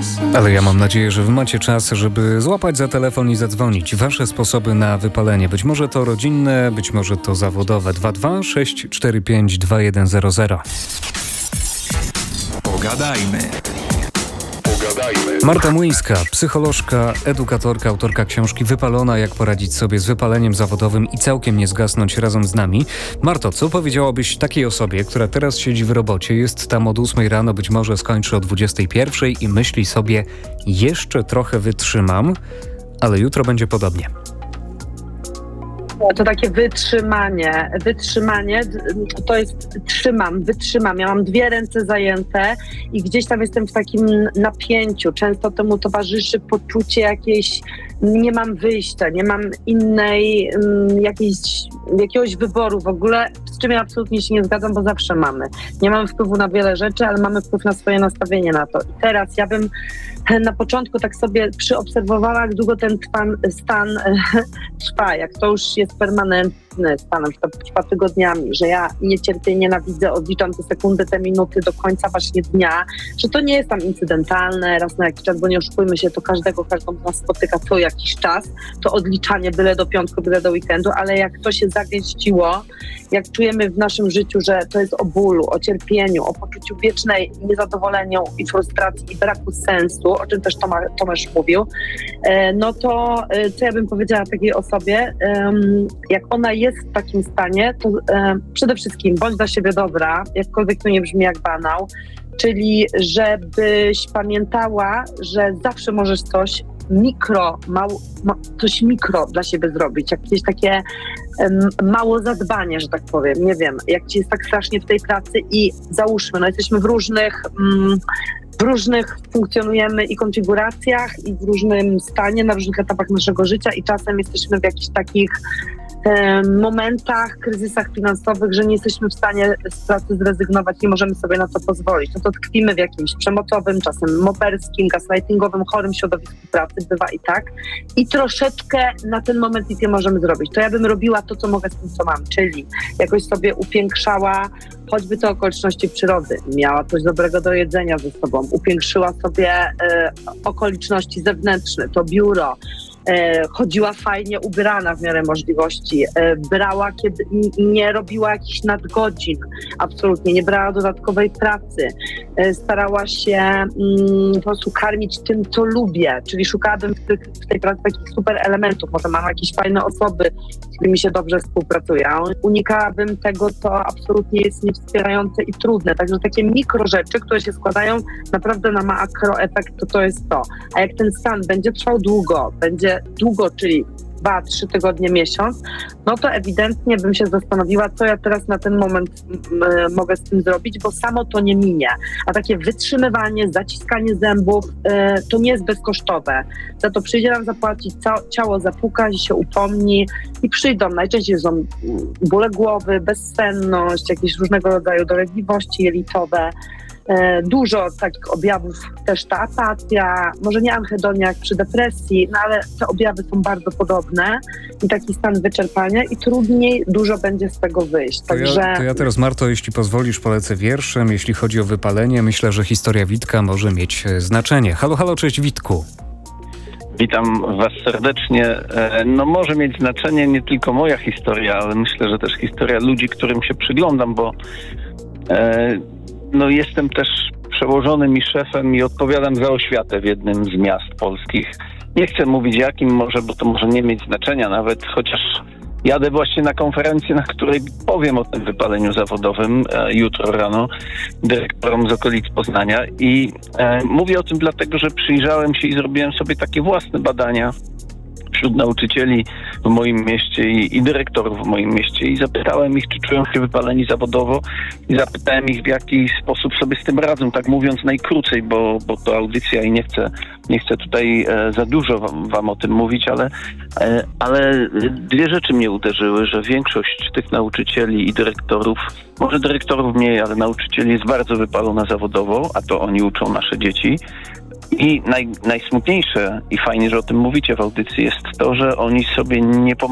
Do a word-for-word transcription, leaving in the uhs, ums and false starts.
Ale ja mam nadzieję, że wy macie czas, żeby złapać za telefon i zadzwonić. Wasze sposoby na wypalenie. Być może to rodzinne, być może to zawodowe. dwa dwa sześć cztery pięć dwa jeden zero zero. Pogadajmy. Pogadajmy. Marta Młyńska, psycholożka, edukatorka, autorka książki Wypalona, jak poradzić sobie z wypaleniem zawodowym i całkiem nie zgasnąć, razem z nami. Marto, co powiedziałabyś takiej osobie, która teraz siedzi w robocie, jest tam od ósmej rano, być może skończy o dwudziestej pierwszej i myśli sobie, jeszcze trochę wytrzymam, ale jutro będzie podobnie. To takie wytrzymanie. Wytrzymanie to jest trzymam, wytrzymam. Ja mam dwie ręce zajęte i gdzieś tam jestem w takim napięciu. Często temu towarzyszy poczucie jakiejś, nie mam wyjścia, nie mam innej, jakiejś, jakiegoś wyboru w ogóle, z czym ja absolutnie się nie zgadzam, bo zawsze mamy. Nie mamy wpływu na wiele rzeczy, ale mamy wpływ na swoje nastawienie na to. I teraz ja bym na początku tak sobie przyobserwowała, jak długo ten stan, stan trwa, jak to już jest permanentny stan, na przykład trwa tygodniami, że ja nie cierpię, nienawidzę, odliczam te sekundy, te minuty do końca właśnie dnia, że to nie jest tam incydentalne, raz na jakiś czas, bo nie oszukujmy się, to każdego, każdą z nas spotyka co jakiś czas, to odliczanie byle do piątku, byle do weekendu, ale jak to się zagęściło, jak czujemy w naszym życiu, że to jest o bólu, o cierpieniu, o poczuciu wiecznej niezadowolenia i frustracji i braku sensu, o czym też Toma, Tomasz mówił, no to co ja bym powiedziała takiej osobie, jak ona jest w takim stanie, to przede wszystkim bądź dla siebie dobra, jakkolwiek to nie brzmi jak banał, czyli żebyś pamiętała, że zawsze możesz coś mikro, mało, ma, coś mikro dla siebie zrobić, jakieś takie um, mało zadbanie, że tak powiem, nie wiem, jak ci jest tak strasznie w tej pracy i załóżmy, no jesteśmy w różnych um, w różnych funkcjonujemy i konfiguracjach i w różnym stanie, na różnych etapach naszego życia i czasem jesteśmy w jakichś takich e, momentach, kryzysach finansowych, że nie jesteśmy w stanie z pracy zrezygnować, nie możemy sobie na to pozwolić. No to tkwimy w jakimś przemocowym, czasem moberskim, gaslightingowym, chorym środowisku pracy, bywa i tak. I troszeczkę na ten moment nic nie możemy zrobić. To ja bym robiła to, co mogę z tym, co mam, czyli jakoś sobie upiększała choćby te okoliczności przyrody, miała coś dobrego do jedzenia ze sobą, upiększyła sobie e, okoliczności zewnętrzne, to biuro, e, chodziła fajnie ubrana w miarę możliwości, e, brała, kiedy nie robiła jakichś nadgodzin, absolutnie, nie brała dodatkowej pracy, e, starała się mm, po prostu karmić tym, co lubię, czyli szukałabym w, tych, w tej pracy takich super elementów, może mam jakieś fajne osoby, z którymi się dobrze współpracuje, unikałabym tego, co absolutnie jest niewspierające i trudne, także takie mikro rzeczy, które się składają naprawdę na makroefekt, to to jest to. A jak ten stan będzie trwał długo, będzie długo, czyli dwa, trzy tygodnie, miesiąc, no to ewidentnie bym się zastanowiła, co ja teraz na ten moment m- mogę z tym zrobić, bo samo to nie minie. A takie wytrzymywanie, zaciskanie zębów, y, to nie jest bezkosztowe. Za to przyjdzie nam zapłacić, ca- ciało zapuka i się upomni i przyjdą. Najczęściej są bóle głowy, bezsenność, jakieś różnego rodzaju dolegliwości jelitowe. Dużo takich objawów, też ta apatia, może nie anhedonia jak przy depresji, no ale te objawy są bardzo podobne i taki stan wyczerpania i trudniej dużo będzie z tego wyjść. To, Także... ja, to ja teraz, Marto, jeśli pozwolisz, polecę wierszem. Jeśli chodzi o wypalenie, myślę, że historia Witka może mieć znaczenie. Halo, halo, cześć Witku. Witam Was serdecznie. No może mieć znaczenie nie tylko moja historia, ale myślę, że też historia ludzi, którym się przyglądam, bo e, no jestem też przełożonym i szefem i odpowiadam za oświatę w jednym z miast polskich. Nie chcę mówić jakim może, bo to może nie mieć znaczenia nawet, chociaż jadę właśnie na konferencję, na której powiem o tym wypaleniu zawodowym e, jutro rano dyrektorom z okolic Poznania i e, mówię o tym dlatego, że przyjrzałem się i zrobiłem sobie takie własne badania wśród nauczycieli w moim mieście i, i dyrektorów w moim mieście i zapytałem ich, czy czują się wypaleni zawodowo i zapytałem ich, w jaki sposób sobie z tym radzą, tak mówiąc najkrócej, bo, bo to audycja i nie chcę, nie chcę tutaj e, za dużo wam, wam o tym mówić, ale, e, ale dwie rzeczy mnie uderzyły, że większość tych nauczycieli i dyrektorów, może dyrektorów mniej, ale nauczycieli jest bardzo wypalona zawodowo, a to oni uczą nasze dzieci. I naj, najsmutniejsze i fajnie, że o tym mówicie w audycji, jest to, że oni sobie nie pomagają